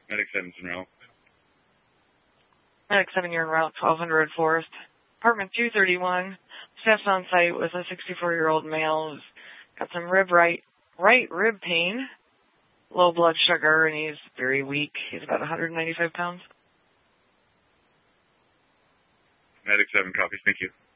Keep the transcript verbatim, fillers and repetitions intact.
Medic seven's en route. Medic seven, you're en route, twelve hundred Forest. Apartment two thirty-one. Staff's on site with a sixty-four-year-old male who's got some rib right, right rib pain, low blood sugar, and he's very weak. He's about one hundred ninety-five pounds. Medic seven copies. Thank you.